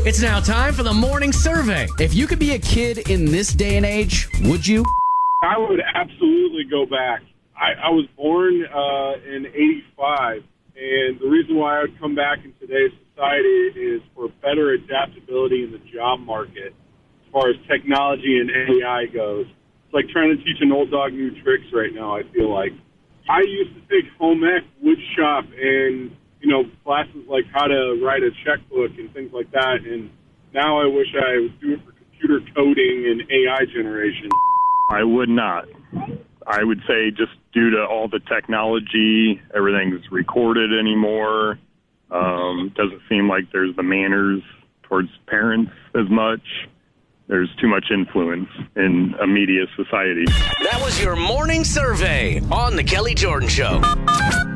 It's now time for the morning survey. If you could be a kid in this day and age, would you? I would absolutely go back. I was born in 85, and the reason why I would come back in today's society is for better adaptability in the job market as far as technology and AI goes. It's like trying to teach an old dog new tricks right now, I feel like. I used to take home ec, wood shop, and classes like how to write a checkbook and things like that, and now I wish I was doing it for computer coding and AI generation. I would not. I would say just due to all the technology, everything's recorded anymore. Doesn't seem like there's the manners towards parents as much. There's too much influence in a media society. That was your morning survey on The Kelly Jordan Show.